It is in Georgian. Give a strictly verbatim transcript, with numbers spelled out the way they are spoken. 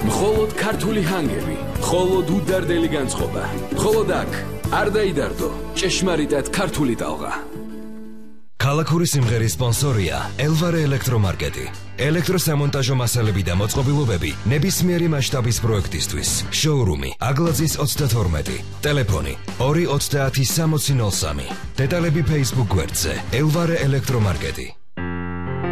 მხოლოდ ქართული ჰანგები, მხოლოდ უდარდელი განწყობა. მხოლოდ აქ არ დაიდარდო ჭეშმარიტად ქართული ტალღა. ქალაქური სიმღერის სპონსორია ელვარე ელექტრომარკეტი. ელექტროსამონტაჟო მასალები და მოწყობილობები ნებისმიერი მასშტაბის პროექტისთვის. შოურუმი აგლაძის ოცდათორმეტი. ტელეფონი ორი ოცდაათი სამოცი ნოლ სამი. დეტალები Facebook გვერდზე ელვარე ელექტრომარკეტი.